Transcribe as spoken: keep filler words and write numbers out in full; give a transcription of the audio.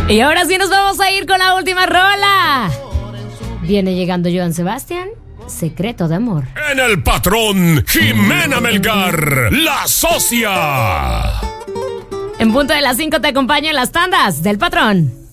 Y ahora sí nos vamos a ir con la última rola. Viene llegando Joan Sebastián, Secreto de Amor. En El Patrón, Jimena Melgar, la socia. En punto de las cinco te acompaño en las tandas del Patrón.